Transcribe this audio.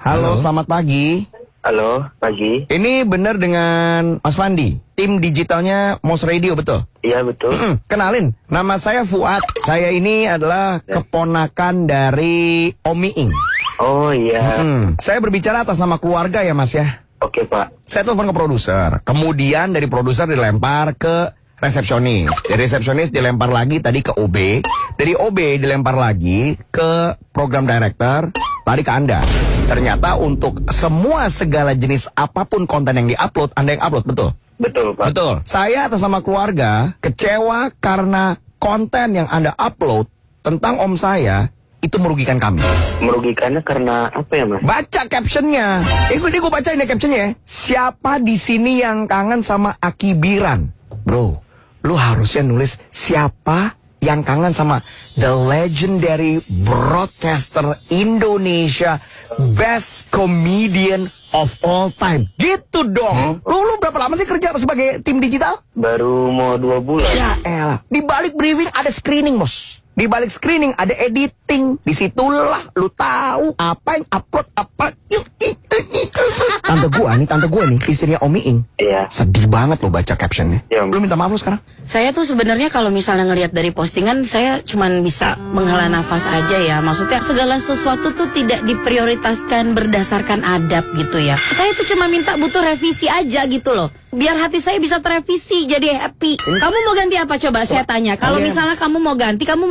Halo, selamat pagi. Halo, pagi. Ini benar dengan Mas Fandi, tim digitalnya Mos Radio, betul? Iya, betul. Kenalin, nama saya Fuad. Saya ini adalah keponakan dari Om Iing. Oh iya. Saya berbicara atas nama keluarga ya, Mas ya. Oke, Pak. Saya telepon ke produser. Kemudian dari produser dilempar ke resepsionis. Dari resepsionis dilempar lagi tadi ke OB. Dari OB dilempar lagi ke program director. Tadi ke Anda. Ternyata untuk semua segala jenis apapun konten yang diupload, Anda yang upload, betul? Betul, Pak. Betul. Saya atas nama keluarga kecewa karena konten yang Anda upload tentang om saya itu merugikan kami. Merugikannya karena apa ya, Mas? Baca captionnya. Gue bacain deh captionnya. Siapa di sini yang kangen sama Akibiran? Bro, lu harusnya nulis siapa yang kangen sama the legendary broadcaster Indonesia, best comedian of all time. Gitu dong. Lu berapa lama sih kerja sebagai tim digital? Baru mau 2 bulan. Ya elah. Di balik briefing ada screening, bos. Di balik screening ada editing. Disitulah lu tahu apa yang upload apa. Tante gua nih, istrinya Om Iing. Iya. Sedih banget lo baca captionnya. Ya, Lu minta maaf lu sekarang? Saya tuh sebenarnya kalau misalnya ngelihat dari postingan, saya cuman bisa menghela nafas aja ya. Maksudnya segala sesuatu tuh tidak diprioritaskan berdasarkan adab gitu ya. Saya tuh cuma minta butuh revisi aja gitu loh. Biar hati saya bisa terevisi jadi happy. Kamu mau ganti apa coba? Saya tanya. Kalau misalnya kamu mau ganti, kamu mau